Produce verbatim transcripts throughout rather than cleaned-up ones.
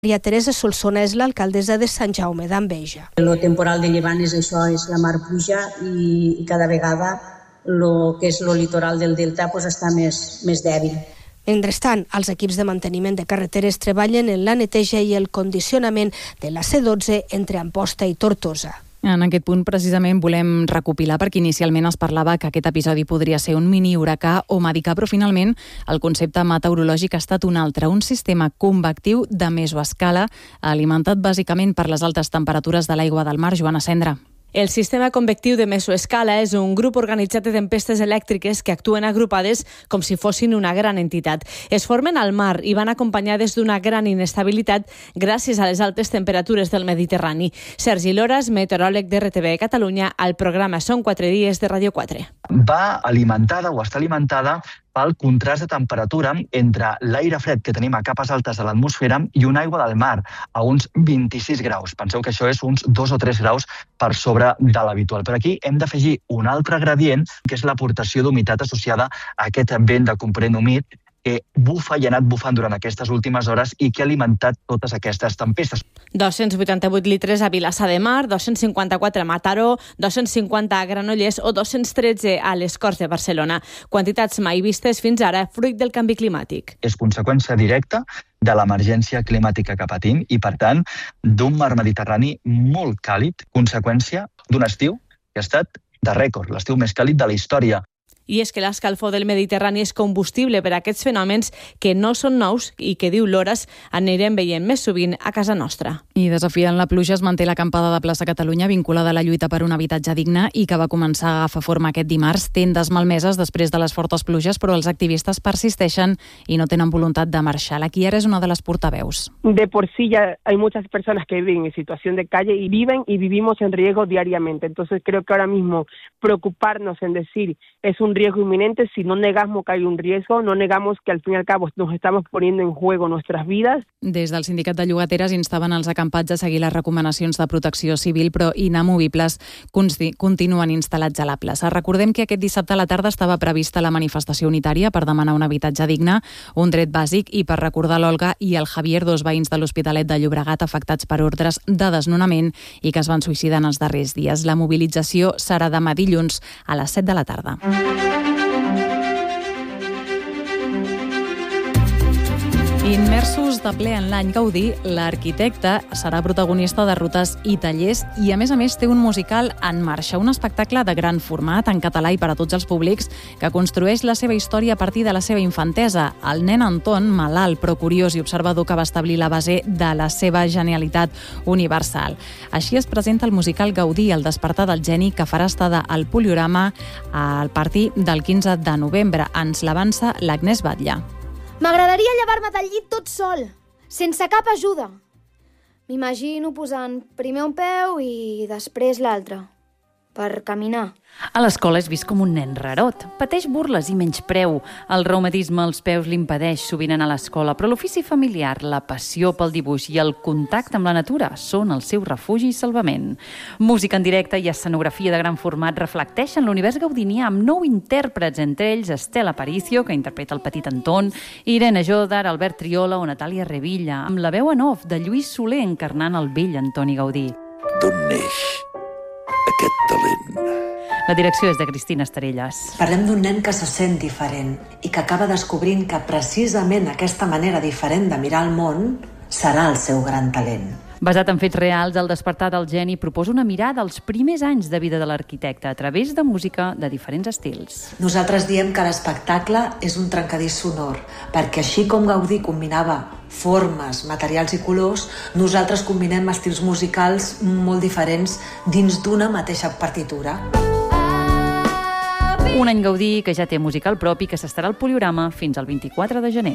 Maria Teresa Solsona és l'alcaldessa de Sant Jaume d'Enveja. El temporal de llevant és això, és la mar puja i, i cada vegada el que és el litoral del delta pues, està més, més dèbil. Mentrestant, els equips de manteniment de carreteres treballen en la neteja i el condicionament de la C dotze entre Amposta i Tortosa. En aquest punt, precisament, volem recopilar perquè inicialment es parlava que aquest episodi podria ser un mini huracà o medicà, però finalment el concepte meteorològic ha estat un altre, un sistema convectiu de mesoescala alimentat bàsicament per les altes temperatures de l'aigua del mar. Joana Cendra. El sistema convectiu de mesoescala és un grup organitzat de tempestes elèctriques que actuen agrupades com si fossin una gran entitat. Es formen al mar i van acompanyades d'una gran inestabilitat gràcies a les altes temperatures del Mediterrani. Sergi Loras, meteoròleg de R T V Catalunya, al programa Són quatre dies de Ràdio quatre. Va alimentada o està alimentada pel contrast de temperatura entre l'aire fred que tenim a capes altes de l'atmosfera i una aigua del mar a uns vint-i-sis graus. Penseu que això és uns dos o tres graus per sobre de l'habitual. Però aquí hem d'afegir un altre gradient, que és l'aportació d'humitat associada a aquest vent de component humit que bufa i ha anat bufant durant aquestes últimes hores i que ha alimentat totes aquestes tempestes. dos-cents vuitanta-vuit litres a Vilassar de Mar, dos-cents cinquanta-quatre a Mataró, dos-cents cinquanta a Granollers o dos-cents tretze a les Corts de Barcelona. Quantitats mai vistes fins ara, fruit del canvi climàtic. És conseqüència directa de l'emergència climàtica que patim i, per tant, d'un mar Mediterrani molt càlid, conseqüència d'un estiu que ha estat de rècord, l'estiu més càlid de la història. I és que l'escalfor del Mediterrani és combustible per a aquests fenòmens que no són nous i que, diu Loras, anirem veient més sovint a casa nostra. I desafiant la pluja es manté l'acampada de Plaça Catalunya vinculada a la lluita per un habitatge digne i que va començar a agafar forma aquest dimarts. Tendes malmeses després de les fortes pluges, però els activistes persisteixen i no tenen voluntat de marxar. La Kiara és una de les portaveus. De por sí ya hay muchas personas que viven en situación de calle y viven y vivimos en riesgo diariamente. Entonces creo que ahora mismo preocuparnos en decir es un riesgo inminente, si no negamos que hay un riesgo, no negamos que al fin y al cabo nos estamos poniendo en juego nuestras vidas. Des del sindicat de llogateres instaven els acampats a seguir les recomanacions de protecció civil, però inamovibles continuen instal·lats a la plaça. Recordem que aquest dissabte a la tarda estava prevista la manifestació unitària per demanar un habitatge digne, un dret bàsic, i per recordar l'Olga i el Javier, dos veïns de l'Hospitalet de Llobregat afectats per ordres de desnonament i que es van suïcidar en els darrers dies. La mobilització serà demà dilluns a les set de la tarda. Immersos de ple en l'any Gaudí, l'arquitecte serà protagonista de rutes i tallers i, a més a més, té un musical en marxa, un espectacle de gran format, en català i per a tots els públics, que construeix la seva història a partir de la seva infantesa. El nen Anton, malalt però curiós i observador, que va establir la base de la seva genialitat universal. Així es presenta el musical Gaudí, el despertar del geni, que farà estada al Poliorama a partir del quinze de novembre. Ens l'avança l'Agnès Batlle. M'agradaria llevar-me del llit tot sol, sense cap ajuda. M'imagino posant primer un peu i després l'altre, per caminar. A l'escola és vist com un nen rarot. Pateix burles i menyspreu. El reumatisme als peus l'impedeix sovint anar a l'escola, però l'ofici familiar, la passió pel dibuix i el contacte amb la natura són el seu refugi i salvament. Música en directe i escenografia de gran format reflecteixen l'univers gaudinià amb nou intèrprets, entre ells Estela Aparicio, que interpreta el petit Anton, Irene Jodar, Albert Triola o Natàlia Revilla, amb la veu en off de Lluís Soler encarnant el vell Antoni Gaudí. D'on neix aquest talent? La direcció és de Cristina Estarelles. Parlem d'un nen que se sent diferent i que acaba descobrint que precisament aquesta manera diferent de mirar el món serà el seu gran talent. Basat en fets reals, El despertar del geni proposa una mirada als primers anys de vida de l'arquitecte a través de música de diferents estils. Nosaltres diem que l'espectacle és un trencadís sonor, perquè així com Gaudí combinava formes, materials i colors, nosaltres combinem estils musicals molt diferents dins d'una mateixa partitura. Un any Gaudí que ja té musical propi, que s'estarà al Poliorama fins al vint-i-quatre de gener.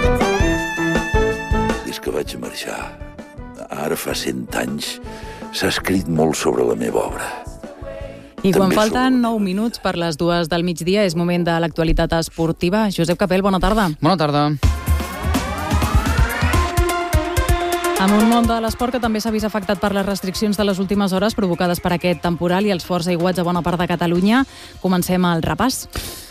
Des que vaig marxar, ara fa cent anys, s'ha escrit molt sobre la meva obra. I quan falten nou minuts per les dues del migdia és moment de l'actualitat esportiva. Josep Capell, bona tarda. Bona tarda. Amb un món de l'esport que també s'ha vist afectat per les restriccions de les últimes hores provocades per aquest temporal i els forts aiguats a bona part de Catalunya, comencem el repàs.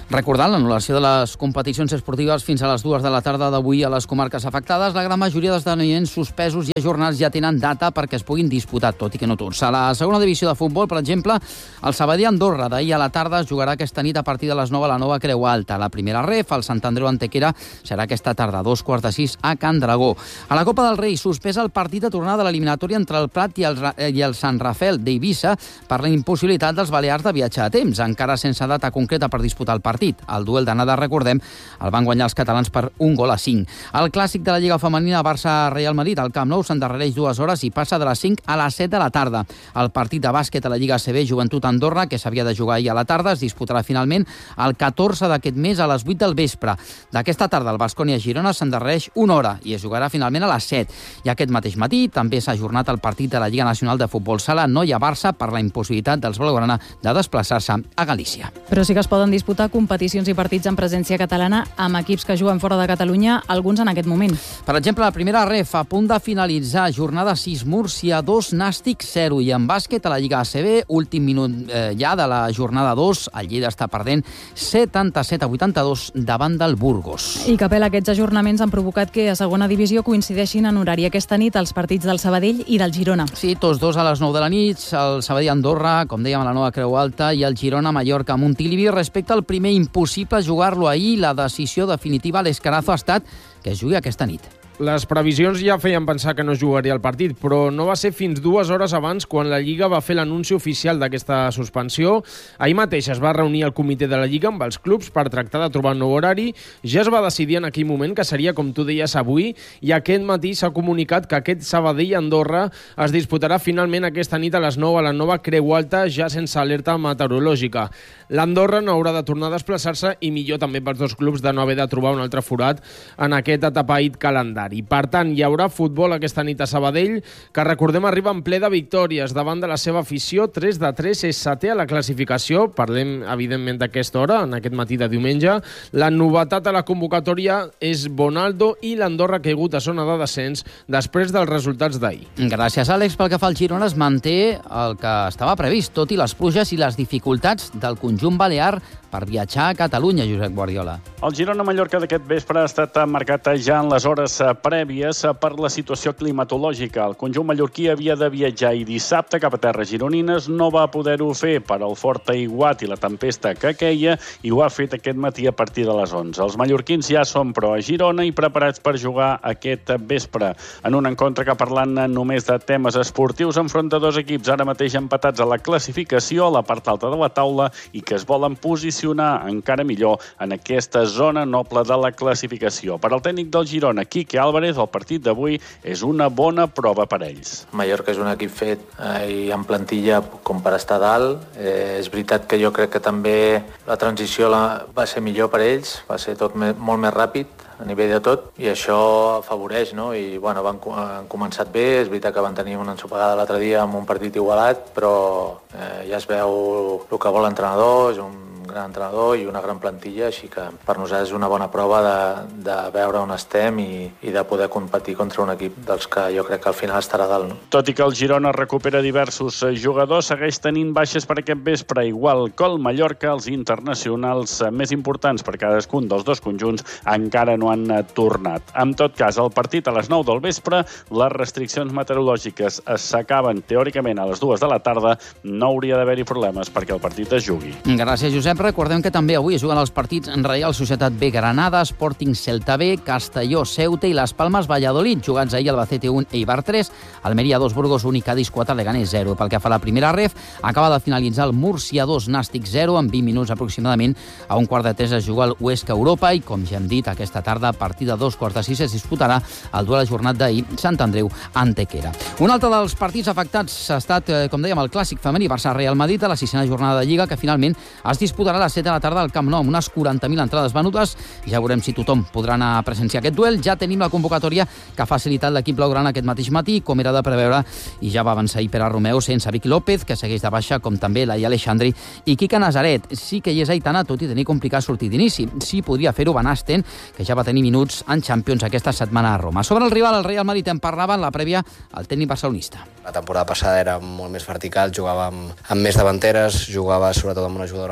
Recordant l'anul·lació de les competicions esportives fins a les dues de la tarda d'avui a les comarques afectades, la gran majoria d'esdeveniments suspesos i ajornats ja tenen data perquè es puguin disputar, tot i que no tots. A la segona divisió de futbol, per exemple, el Sabadell-Andorra d'ahir a la tarda es jugarà aquesta nit a partir de les nou a la nova Creu Alta. La primera ref, el Sant Andreu-Antequera, serà aquesta tarda a dos quarts de sis a Can Dragó. A la Copa del Rei, suspès el partit de tornada de l'eliminatòria entre el Prat i el, i el Sant Rafel d'Eivissa per la impossibilitat dels balears de viatjar a temps, encara sense data concreta per disputar el partit. El duel d'anada, recordem, el van guanyar els catalans per un gol a cinc. El clàssic de la Lliga Femenina Barça-Real Madrid al Camp Nou s'endarrereix dues hores i passa de les cinc a les set de la tarda. El partit de bàsquet a la Lliga A C B Joventut Andorra, que s'havia de jugar ahir a la tarda, es disputarà finalment el catorze d'aquest mes a les vuit del vespre. D'aquesta tarda el Baskonia-Girona s'endarrereix una hora i es jugarà finalment a les set. I aquest mateix matí també s'ha ajornat el partit de la Lliga Nacional de Futbol Sala Noia-Barça per la impossibilitat dels blaugrana de desplaçar-se a Galícia. Però sí que es poden disputar competicions i partits en presència catalana amb equips que juguen fora de Catalunya, alguns en aquest moment. Per exemple, la primera ref a punt de finalitzar, jornada sis, Múrcia dos, Nàstic zero, i en bàsquet a la Lliga A C B, últim minut eh, ja de la jornada dos, el Lleida està perdent setanta-set a vuitanta-dos davant del Burgos. I Capel, aquests ajornaments han provocat que a segona divisió coincideixin en horari aquesta nit els partits del Sabadell i del Girona. Sí, tots dos a les nou de la nit, el Sabadell-Andorra, com dèiem, a la nova Creu Alta, i el Girona-Mallorca-Montilivi. Respecte al primer, impossible jugar-lo ahir. La decisió definitiva a l'Escarazo ha estat que es jugui aquesta nit. Les previsions ja feien pensar que no jugaria el partit, però no va ser fins dues hores abans quan la Lliga va fer l'anunci oficial d'aquesta suspensió. Ahir mateix es va reunir el comitè de la Lliga amb els clubs per tractar de trobar un nou horari. Ja es va decidir en aquell moment que seria, com tu deies, avui, i aquest matí s'ha comunicat que aquest Sabadell-Andorra es disputarà finalment aquesta nit a les nou a la nova Creu Alta, ja sense alerta meteorològica. L'Andorra no haurà de tornar a desplaçar-se i millor també pels dos clubs de no haver de trobar un altre forat en aquest atapeït calendari. Per tant, hi haurà futbol aquesta nit a Sabadell, que recordem arriba en ple de victòries davant de la seva afició, tres de tres, és setè a la classificació. Parlem, evidentment, d'aquesta hora, en aquest matí de diumenge. La novetat a la convocatòria és Bonaldo i l'Andorra ha caigut a zona de descens després dels resultats d'ahir. Gràcies, Àlex. Pel que fa al Girona, es manté el que estava previst, tot i les pluges i les dificultats del conjunt balear per viatjar a Catalunya, Josep Guardiola. El Girona-Mallorca d'aquest vespre ha estat marcat ja en les hores prèvies per la situació climatològica. El conjunt mallorquí havia de viatjar i dissabte cap a terres gironines no va poder-ho fer per al fort aiguat i la tempesta que queia, i ho ha fet aquest matí a partir de les onze. Els mallorquins ja són però a Girona i preparats per jugar aquest vespre. En un encontre que, parlant només de temes esportius, enfronta dos equips ara mateix empatats a la classificació, a la part alta de la taula, i que es volen posicionar encara millor en aquesta zona noble de la classificació. Per al tècnic del Girona, Quique Álvarez, el partit d'avui és una bona prova per ells. Mallorca és un equip fet eh, i amb plantilla com per estar dalt. Eh, és veritat que jo crec que també la transició la, va ser millor per ells, va ser tot me, molt més ràpid a nivell de tot, i això afavoreix, no? I bueno, van, han començat bé, és veritat que van tenir una ensopegada l'altre dia amb un partit igualat, però eh, ja es veu el que vol l'entrenador, és un gran entrenador i una gran plantilla, així que per nosaltres és una bona prova de, de veure on estem i, i de poder competir contra un equip dels que jo crec que al final estarà dalt. No? Tot i que el Girona recupera diversos jugadors, segueix tenint baixes per aquest vespre, igual que el Mallorca. Els internacionals més importants per cadascun dels dos conjunts encara no han tornat. En tot cas, el partit a les nou del vespre, les restriccions meteorològiques s'acaben teòricament a les dues de la tarda, no hauria d'haver-hi problemes perquè el partit es jugui. Gràcies, Josep. Recordem que també avui es juguen els partits en Reial Societat B Granada, Sporting Celta B, Castelló Ceuta i Las Palmas Valladolid, jugats ahir Albacete un, Eibar tres, Almeria dos, Burgos un i Cádiz quatre, Leganés zero. Pel que fa a la primera ref, acaba de finalitzar el Múrcia dos, Nàstic zero, en vint minuts aproximadament. A un quart de tres es juga el Huesca Europa i, com ja hem dit, aquesta tarda, a partir de dos quarts de sis, es disputarà el duel ajornat d'ahir, Sant Andreu Antequera. Un altre dels partits afectats ha estat, com dèiem, el clàssic femení Barça-Real Madrid a la sisena jornada de Lliga, que finalment es disputarà a les set de la tarda al Camp Nou, amb unes quaranta mil entrades venudes. Ja veurem si tothom podrà anar a presenciar aquest duel. Ja tenim la convocatòria que ha facilitat l'equip blaugrana aquest mateix matí, com era de preveure, i ja va avançar ahir Pere Romeu sense Vic López, que segueix de baixa, com també Laia Alexandri i Quique Nazaret. Sí que hi és Aitana, tot i tenir complicat sortir d'inici. Sí podria fer-ho Van Asten, que ja va tenir minuts en Champions aquesta setmana a Roma. Sobre el rival, el Real Madrid, en parlava en la prèvia el tècnic barcelonista. La temporada passada era molt més vertical, jugava amb, amb més davanteres, jugava sobretot amb una jugadora al mig del camp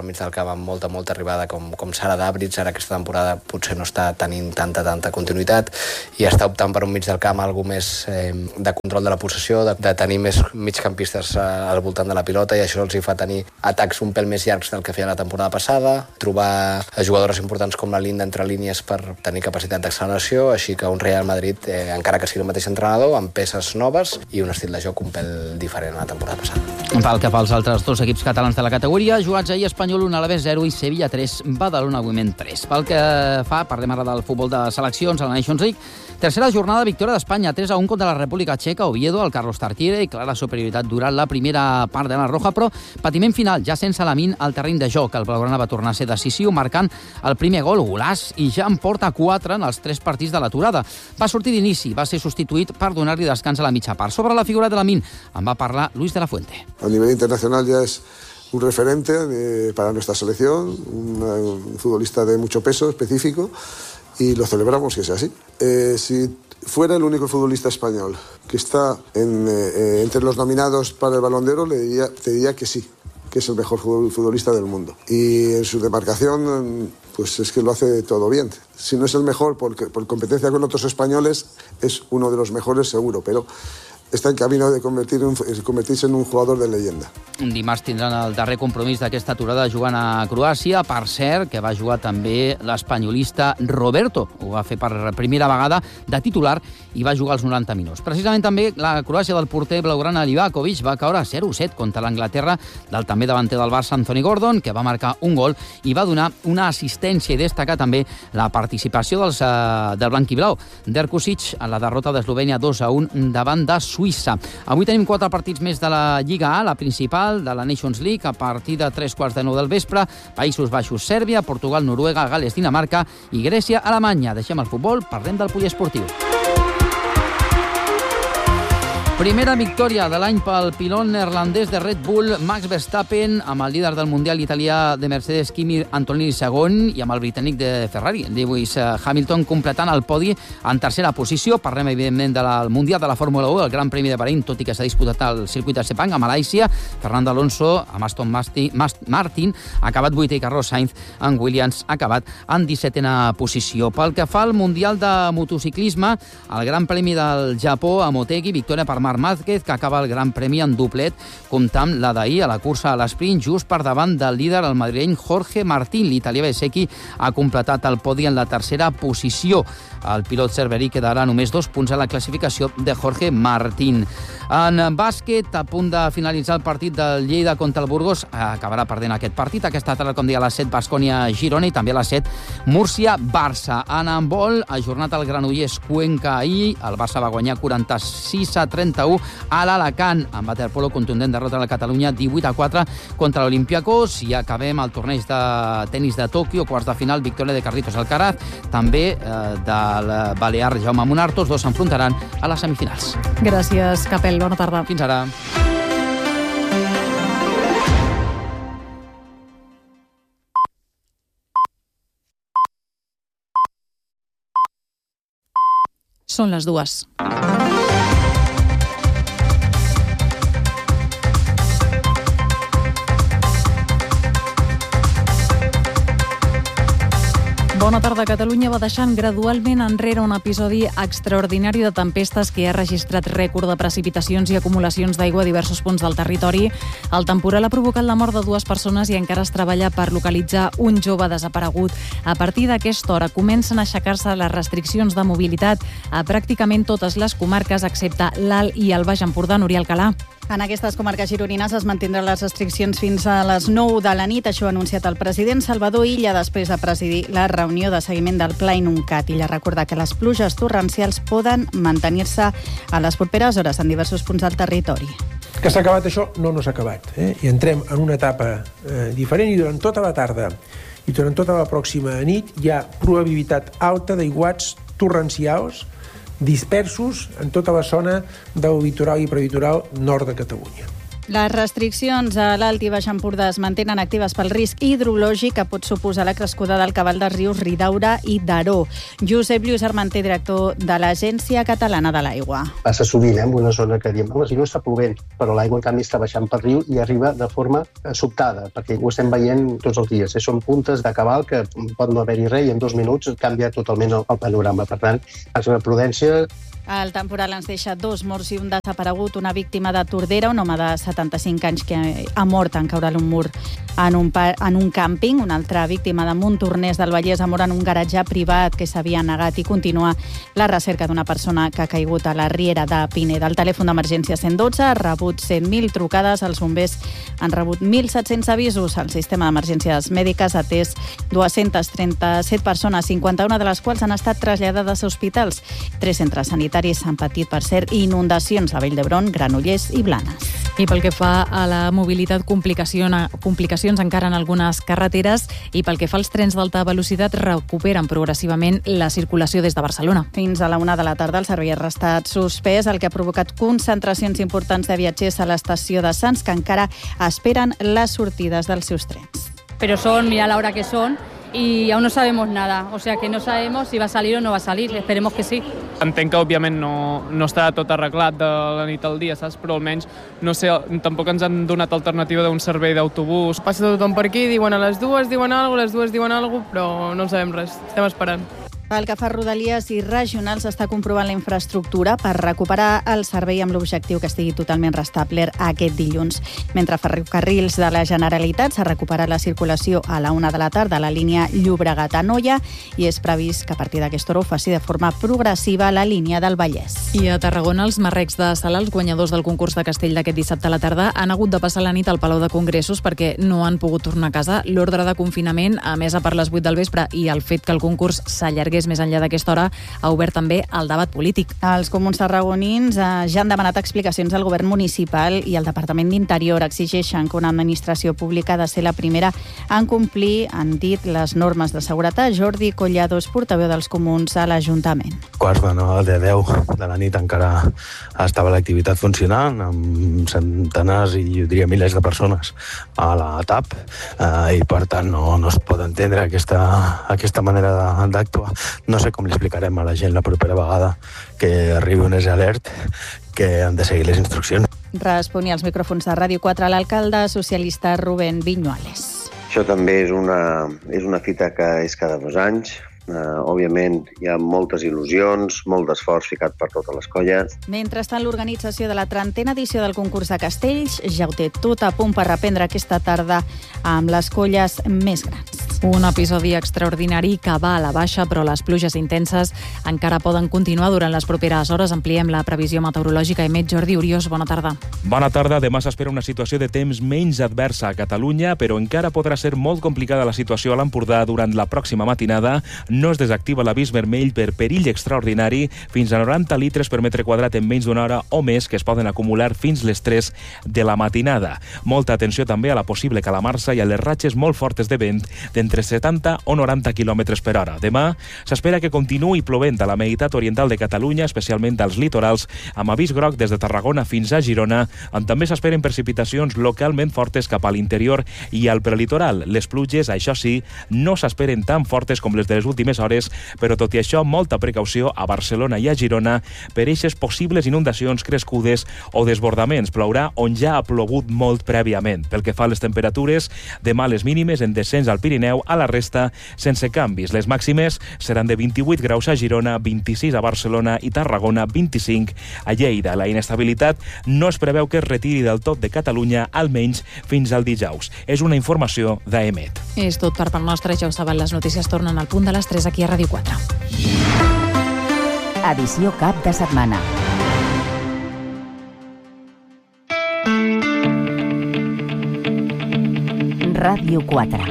amb molta, molta arribada com, com Sara Dabrits, ara aquesta temporada potser no està tenint tanta, tanta continuïtat i està optant per un mig del camp algo més eh, de control de la possessió, de, de tenir més migcampistes al voltant de la pilota i això els hi fa tenir atacs un pèl més llargs del que feia la temporada passada, trobar jugadores importants com la Linda entre línies per tenir capacitat d'acceleració, així que un Real Madrid, eh, encara que sigui el mateix entrenador, amb peces noves i un estil de joc un pèl diferent a la temporada passada. Pel que fa als altres dos equips catalans de la categoria, jugats ahir Espanyol un, Alavés zero i Sevilla tres, Badalona Women tres. Pel que fa, parlem ara del futbol de seleccions a la Nations League. Tercera jornada, victòria d'Espanya, tres a un contra la República Txeca, Oviedo, el Carlos Tartiere, i clara superioritat durant la primera part de la Roja, però patiment final, ja sense Lamin al terreny de joc. El Blaugrana va tornar a ser decisiu, marcant el primer gol, golaç, i ja en porta quatre en els tres partits de l'aturada. Va sortir d'inici, va ser substituït per donar-li descans a la mitja part. Sobre la figura de Lamin en va parlar Luis de la Fuente. A nivel internacional ya es un referente eh, para nuestra selección, un, un futbolista de mucho peso específico, y lo celebramos que sea así. Eh, si fuera el único futbolista español que está en, eh, entre los nominados para el Balón de Oro, le diría, te diría que sí, que es el mejor futbolista del mundo. Y en su demarcación, pues es que lo hace todo bien. Si no es el mejor, porque por competencia con otros españoles, es uno de los mejores seguro, pero està en camino de convertir en, convertir-se en un jugador de leyenda. Dimarts tindran el darrer compromís d'aquesta aturada jugant a Croàcia. Per cert, que va jugar també l'espanyolista Roberto. Ho va fer per primera vegada de titular i va jugar els noranta minuts. Precisament també la Croàcia del porter blaugrana Livakovic va caure zero a set contra l'Anglaterra del també davanter del Barça Anthony Gordon, que va marcar un gol i va donar una assistència i destacar també la participació dels, uh, del blanquiblau d'Erkusic en la derrota d'Eslovènia dos a un davant de Suïssa. Avui tenim quatre partits més de la Lliga A, la principal de la Nations League, a partir de tres quarts de nou del vespre. Països Baixos, Sèrbia, Portugal, Noruega, Gales, Dinamarca i Grècia, Alemanya. Deixem el futbol, parlem del poliesportiu. Primera victòria de l'any pel pilot neerlandès de Red Bull, Max Verstappen, amb el líder del Mundial italià de Mercedes, Kimi Antonelli segon, i amb el britànic de Ferrari, Lewis Hamilton, completant el podi en tercera posició. Parlem, evidentment, del Mundial de la Fórmula u, el Gran Premi de Bahrein, tot i que s'ha disputat al circuit de Sepang, a Malàisia. Fernando Alonso, amb Aston Martin, ha acabat vuitè, i Carlos Sainz, en Williams, ha acabat en dissetena posició. Pel que fa al Mundial de motociclisme, el Gran Premi del Japó a Motegi, victòria per Marc Márquez, que acaba el Gran Premi en doplet, comptant la d'ahir a la cursa a l'esprint, just per davant del líder, el madrileny Jorge Martín. L'italià Bezzecchi ha completat el podi en la tercera posició. El pilot cerverí quedarà només dos punts a la classificació de Jorge Martín. En bàsquet, a punt de finalitzar el partit del Lleida contra el Burgos, acabarà perdent aquest partit. Aquesta tarda, com deia, a les set, Baskonia-Girona, i també a les set, Múrcia-Barça. En handbol, ajornat el Granollers-Cuenca ahir, el Barça va guanyar quaranta-sis a trenta-u a l'Alacant, amb waterpolo contundent derrota de la Catalunya divuit a quatre contra l'Olympiacos. I acabem el torneig de tenis de Tòquio, quarts de final, victòria de Carlitos Alcaraz, també eh, del balear Jaume Munar. Tots dos s'enfrontaran a les semifinals. Gràcies, Capel. Bona tarda. Fins ara. Són les dues. Bona tarda. Catalunya va deixant gradualment enrere un episodi extraordinari de tempestes que ha registrat rècord de precipitacions i acumulacions d'aigua a diversos punts del territori. El temporal ha provocat la mort de dues persones i encara es treballa per localitzar un jove desaparegut. A partir d'aquesta hora comencen a aixecar-se les restriccions de mobilitat a pràcticament totes les comarques, excepte l'Alt i el Baix Empordà. Núria Alcalà. En aquestes comarques gironines es mantindran les restriccions fins a les nou de la nit. Això ha anunciat el president Salvador Illa després de presidir la reunió de seguiment del Pla Inuncat. Illa recorda que les pluges torrencials poden mantenir-se a les properes hores en diversos punts del territori. Que s'ha acabat això? No, no s'ha acabat. Eh? I entrem en una etapa eh, diferent, i durant tota la tarda i durant tota la pròxima nit hi ha probabilitat alta d'aiguats torrencials dispersos en tota la zona del litoral i prelitoral nord de Catalunya. Les restriccions a l'Alt i Baix Empordà es mantenen actives pel risc hidrològic que pot suposar la crescuda del cabal dels rius Ridaura i Daró. Josep Lluís Armenté, director de l'Agència Catalana de l'Aigua. Passa sovint eh, en una zona que diem, home, si no està plovent, però l'aigua en canvi està baixant pel riu i arriba de forma sobtada, perquè ho estem veient tots els dies. Eh? Són puntes de cabal que pot no haver-hi res i en dos minuts canvia totalment el, el panorama. Per tant, és una prudència. El temporal ens deixa dos morts i un desaparegut, una víctima de Tordera, un home de setanta-cinc anys que ha mort en caure un mur en un, en un càmping, una altra víctima de Montornès del Vallès ha mort en un garatge privat que s'havia negat i continua la recerca d'una persona que ha caigut a la riera de Pineda. El telèfon d'emergència cent dotze ha rebut cent mil trucades, els bombers han rebut mil set-cents avisos, el sistema d'emergències mèdiques ha atès dues-centes trenta-set persones, cinquanta-una de les quals han estat traslladades a hospitals. Tres centres sanitaris han patit, per cert, inundacions a Vall d'Hebron, Granollers i Blanes. I pel que fa a la mobilitat, complicacions, complicacions encara en algunes carreteres, i pel que fa als trens d'alta velocitat, recuperen progressivament la circulació des de Barcelona. Fins a la una de la tarda el servei ha restat suspès, el que ha provocat concentracions importants de viatgers a l'estació de Sants, que encara esperen les sortides dels seus trens. Pero son, mira la hora que son, y aún no sabemos nada, o sea que no sabemos si va a salir o no va a salir, esperemos que sí. Entenc que, òbviament, no, no està tot arreglat de la nit al dia, saps? Però almenys, no sé, tampoc ens han donat alternativa d'un servei d'autobús. Passa tothom per aquí, diuen a les dues, diuen alguna cosa, les dues diuen alguna cosa, però no sabem res, estem esperant. Pel que fa a Rodalies i regionals, està comprovant la infraestructura per recuperar el servei amb l'objectiu que estigui totalment restable aquest dilluns. Mentre Ferrocarrils de la Generalitat s'ha recuperat la circulació a la una de la tarda a la línia Llobregat-Anoia i és previst que a partir d'aquesta hora ho faci de forma progressiva la línia del Vallès. I a Tarragona, els marrecs de Sala, els guanyadors del concurs de castell d'aquest dissabte a la tarda, han hagut de passar la nit al Palau de Congressos perquè no han pogut tornar a casa. L'ordre de confinament, a més a per les vuit del vespre, i el fet que el concurs s'allargués més enllà d'aquesta hora, ha obert també el debat polític. Els comuns tarragonins eh, ja han demanat explicacions al govern municipal i el Departament d'Interior exigeixen que una administració pública ha de ser la primera en complir, han dit, les normes de seguretat. Jordi Collado és portaveu dels comuns a l'Ajuntament. Quarts de, no, de deu de la nit encara estava l'activitat funcionant, amb centenars i jo diria milers de persones a la T A P eh, i per tant no, no es pot entendre aquesta, aquesta manera d'actuar. No sé com li explicarem a la gent la propera vegada que arribi un alert que han de seguir les instruccions. Responia als micròfons de Ràdio quatre l'alcalde socialista Rubén Viñuales. Això també és una, és una fita que és cada dos anys. Uh, òbviament hi ha moltes il·lusions, molt d'esforç ficat per totes les colles. Mentrestant, l'organització de la trentena edició del concurs de castells ja ho té tot a punt per reprendre aquesta tarda amb les colles més grans. Un episodi extraordinari que va a la baixa, però les pluges intenses encara poden continuar durant les properes hores. Ampliem la previsió meteorològica. Emet Jordi Uriós, bona tarda. Bona tarda. Demà s'espera una situació de temps menys adversa a Catalunya, però encara podrà ser molt complicada la situació a l'Empordà durant la pròxima matinada. No es desactiva l'avís vermell per perill extraordinari, fins a noranta litres per metre quadrat en menys d'una hora o més, que es poden acumular fins les tres de la matinada. Molta atenció també a la possible calamarsa i a les ratxes molt fortes de vent d'entre setanta o noranta quilòmetres per hora. Demà s'espera que continuï plovent a la meitat oriental de Catalunya, especialment als litorals, amb avís groc des de Tarragona fins a Girona, on també s'esperen precipitacions localment fortes cap a l'interior i al prelitoral. Les pluges, això sí, no s'esperen tan fortes com les de les últimes hores, però tot i això, molta precaució a Barcelona i a Girona per eixes possibles inundacions crescudes o desbordaments. Plourà on ja ha plogut molt prèviament. Pel que fa a les temperatures, demà les mínimes en descens al Pirineu, a la resta sense canvis. Les màximes seran de vint-i-vuit graus a Girona, vint-i-sis a Barcelona i Tarragona, vint-i-cinc a Lleida. La inestabilitat no es preveu que es retiri del tot de Catalunya, almenys fins al dijous. És una informació d'Emet. És tot per part nostra. Ja ho saben, les notícies tornen al punt de les tres aquí a Ràdio quatre. Edició cap de setmana. Ràdio quatre.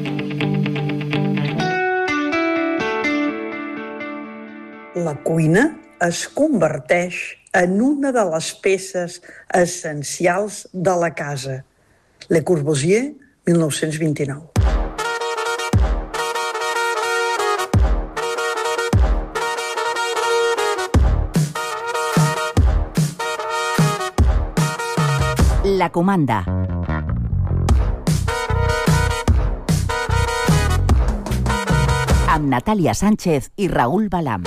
La cuina es converteix en una de les peces essencials de la casa. Le Corbusier, mil nou-cents vint-i-nou. La comanda. Amb Natàlia Sánchez i Raül Balam.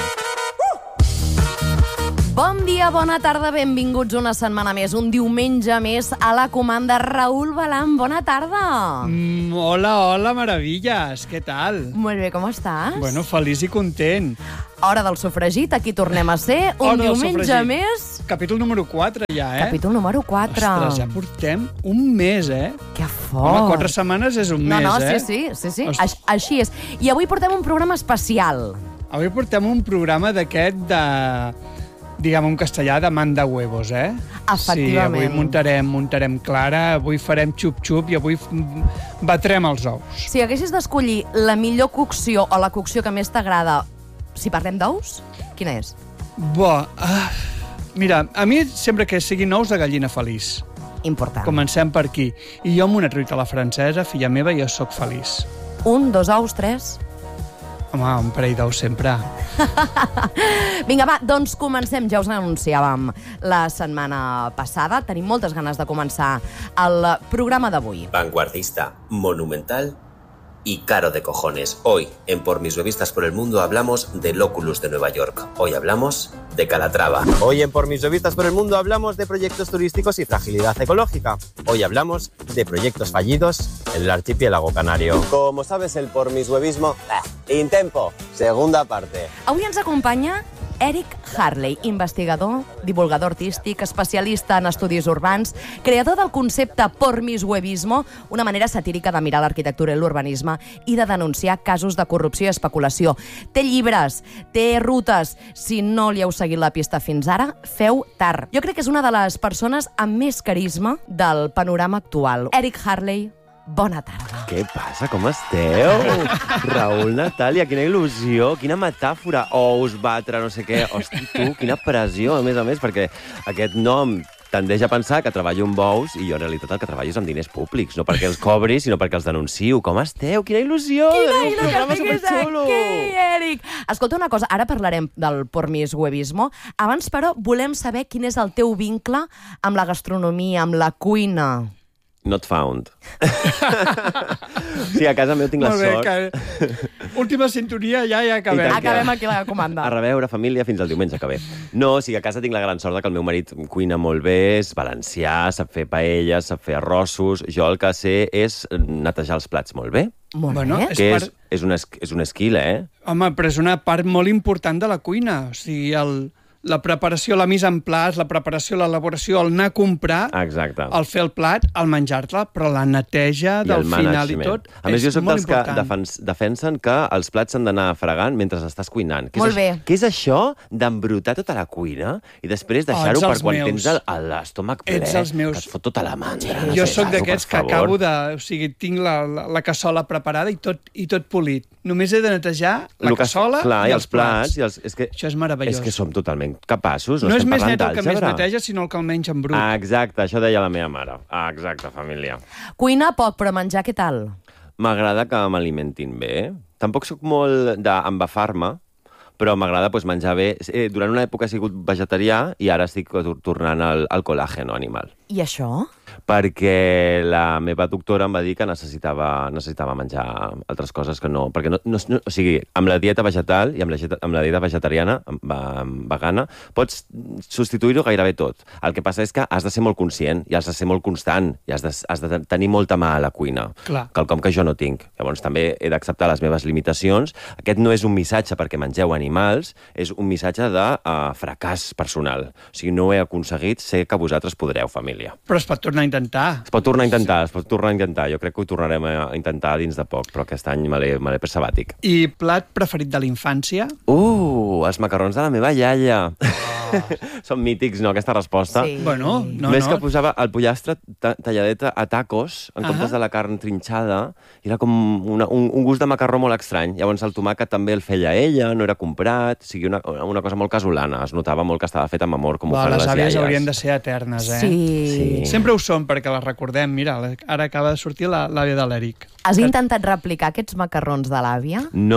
Bon dia, bona tarda, benvinguts una setmana més, un diumenge més a La comanda. Raül Balam, bona tarda. Mm, hola, hola, meravilles, què tal? Molt bé, com estàs? Bueno, feliç i content. Hora del sofregit, aquí tornem a ser, un Hora diumenge més. Capítol número quatre ja, eh? Capítol número quatre. Ostres, ja portem un mes, eh? Que fort. Home, quatre setmanes és un no, mes, no, eh? Sí, sí, sí, sí. Aix així és. I avui portem un programa especial. Avui portem un programa d'aquest de... diguem, un castellà de manda huevos, eh? Efectivament. Sí, avui muntarem, muntarem Clara, avui farem xup-xup i avui batrem els ous. Si haguessis d'escollir la millor cocció o la cocció que més t'agrada, si parlem d'ous, quina és? Bo, uh, mira, a mi sempre que siguin ous de gallina feliç. Important. Comencem per aquí. I jo amb una truita a la francesa, filla meva, jo sóc feliç. Un, dos ous, tres... Home, un parell d'ous sempre. Vinga, va, doncs comencem. Ja us anunciàvem la setmana passada. Tenim moltes ganes de començar el programa d'avui. Vanguardista, monumental y caro de cojones. Hoy, en Por mis revistas por el mundo, hablamos del Oculus de Nueva York. Hoy hablamos de Calatrava. Hoy en Por mis revistas por el mundo hablamos de proyectos turísticos y fragilidad ecológica. Hoy hablamos de proyectos fallidos en el archipiélago canario. Como sabes, el por mis huevismo... Eh, in tempo, segunda parte. Avui ens acompanya Eric Harley, investigador, divulgador artístic, especialista en estudis urbans, creador del concepte por mis huevismo, una manera satírica de mirar l'arquitectura i l'urbanisme i de denunciar casos de corrupció i especulació. Té llibres, té rutes. Si no li heu seguit la pista fins ara, feu tard. Jo crec que és una de les persones amb més carisma del panorama actual. Eric Harley, bona tarda. Què passa? Com esteu? Raül, Natàlia, quina il·lusió, quina metàfora. Ous, batre, no sé què. Hosti, tu, quina pressió, a més a més, perquè aquest nom tendeix a pensar que treballo amb ous i jo en realitat el que treballo és amb diners públics, no perquè els cobri, sinó perquè els denuncio. Com esteu? Quina il·lusió! Quina il·lusió que estiguis aquí, Eric! Escolta una cosa, ara parlarem del por mis huevismo. Abans, però, volem saber quin és el teu vincle amb la gastronomia, amb la cuina. Not found. Sí, a casa meu tinc la sort. Molt bé, que... última sintonia, ja ja acabem. Acabem aquí la comanda. A reveure, família, fins al diumenge que ve. No, sí, a casa tinc la gran sort que el meu marit cuina molt bé, és valencià, sap fer paelles, sap fer arrossos. Jo el que sé és netejar els plats molt bé. Molt bueno, bé. És que per... és, és, un es, és un esquil, eh? Home, però és una part molt important de la cuina. O sigui, el... la preparació, la mise en place, la preparació, l'elaboració, el anar a comprar, exacte, el fer el plat, el menjar-la, però la neteja del final i tot a més, és jo soc molt dels important. que defens, defensen que els plats s'han d'anar fregant mentre estàs cuinant. Què molt és, bé. Què és això d'embrutar tota la cuina i després deixar-ho oh, per quan meus. tens l'estómac ple, ets els meus. que et fot tota la mandra. Sí. Jo sóc d'aquests que acabo de... O sigui, tinc la, la, la cassola preparada i tot, i tot polit. Només he de netejar la que, cassola clar, i i els els plats. plats. I els, és que, això és meravellós. És que som totalment capaços. No, No és més net el que d'àlgebra. més neteja, sinó el que el menys embrut. Ah, exacte, això deia la meva mare. Ah, exacte, família. Cuina poc, però menjar què tal? M'agrada que m'alimentin bé. Tampoc sóc molt d'embafar-me, però m'agrada pues, menjar bé. Eh, durant una època he sigut vegetarià i ara estic tornant al, al colàgeno animal. I això? Perquè la meva doctora em va dir que necessitava, necessitava menjar altres coses que no... Perquè no, no, no, o sigui, amb la dieta vegetal i amb la, amb la dieta vegetariana, vegana, pots substituir-ho gairebé tot. El que passa és que has de ser molt conscient i has de ser molt constant i has de, has de tenir molta mà a la cuina. Clar. Quelcom que jo no tinc. Llavors també he d'acceptar les meves limitacions. Aquest no és un missatge perquè mengeu animals, és un missatge de uh, fracàs personal. O sigui, no ho he aconseguit, sé que vosaltres podreu, família. Però es pot tornar a intentar. Es pot tornar a intentar, es pot tornar a intentar. Jo crec que ho tornarem a intentar dins de poc, però aquest any me l'he pres sabàtic. I plat preferit de la infància? Uh, els macarrons de la meva iaia. Oh. Són mítics, no, aquesta resposta? Sí. Bueno, no, Més no. que posava el pollastre talladeta a tacos, en uh -huh. comptes de la carn trinxada, era com una, un, un gust de macarró molt estrany. Llavors el tomàquet també el feia ella, no era comprat, o sigui, una, una cosa molt casolana. Es notava molt que estava fet amb amor, com Va, ho fan les les iaies. àvies haurien de ser eternes, eh? Sí. Sí. Sempre ho són, perquè les recordem. Mira, ara acaba de sortir l'àvia de l'Eric. Has intentat replicar aquests macarrons de l'àvia? No,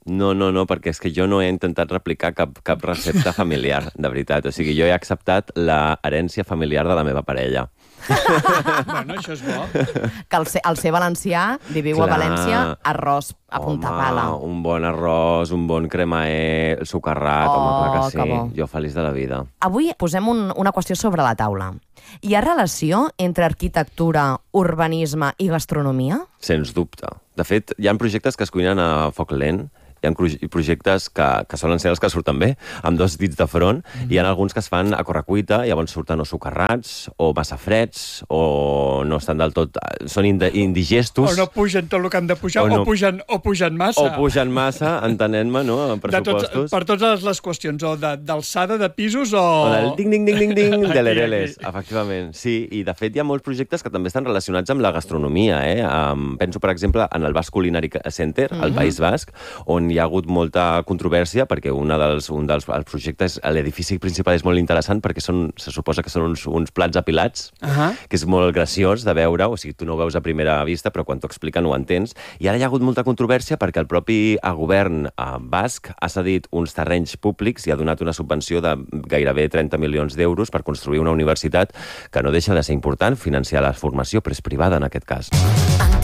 No, no, no, perquè és que jo no he intentat replicar cap, cap recepta familiar, de veritat. O sigui, jo he acceptat la herència familiar de la meva parella. Bueno, això és bo. Que el ser, el ser valencià, di viu a València, arròs a punta pala. Un bon arròs, un bon cremaer, sucarrat, Oh, home, clar que que sí. bo. Jo feliç de la vida. Avui posem un, una qüestió sobre la taula. Hi ha relació entre arquitectura, urbanisme i gastronomia? Sens dubte. De fet, hi ha projectes que es cuinen a foc lent, hi ha projectes que, que solen ser els que surten bé, amb dos dits de front, mm. hi ha alguns que es fan a correcuita, llavors surten o socarrats, o massa freds, o no estan del tot... són indigestos. O no pugen tot el que han de pujar, o, o, no, o, pugen, o pugen massa. O pugen massa, entenent-me, no?, en pressupostos. Tots, per totes les qüestions, o d'alçada de, de pisos, o... O del ding-ding-ding-ding-ding de l'Ereles, efectivament. Sí, i de fet hi ha molts projectes que també estan relacionats amb la gastronomia, eh? Um, penso, per exemple, en el Basc Culinary Center, mm-hmm. al País Basc, on hi ha hagut molta controvèrsia perquè una dels, un dels els projectes, l'edifici principal és molt interessant perquè són, se suposa que són uns, uns plats apilats, uh-huh. que és molt graciós de veure, o sigui, tu no ho veus a primera vista, però quan t'ho expliquen ho entens. I ara hi ha hagut molta controvèrsia perquè el propi govern basc ha cedit uns terrenys públics i ha donat una subvenció de gairebé trenta milions d'euros per construir una universitat que no deixa de ser important, financiar la formació, però és privada en aquest cas.